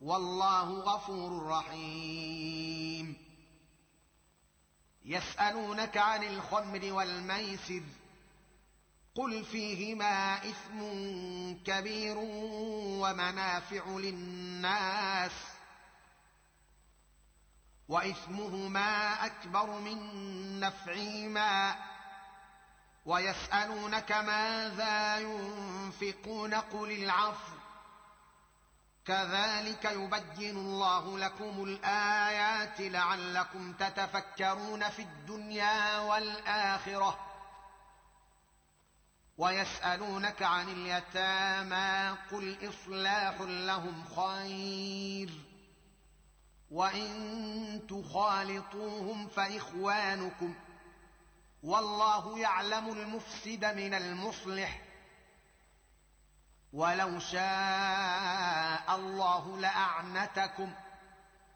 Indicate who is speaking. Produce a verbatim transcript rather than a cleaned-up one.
Speaker 1: والله غفور رحيم. يسألونك عن الخمر والميسر قل فيهما إثم كبير ومنافع للناس وإثمهما أكبر من نفعهما ويسألونك ماذا ينفقون قل العفو كذلك يبين الله لكم الآيات لعلكم تتفكرون في الدنيا والآخرة. ويسألونك عن اليتامى قل إصلاح لهم خير وإن تخالطوهم فإخوانكم والله يعلم المفسد من المصلح ولو شاء الله لأعنتكم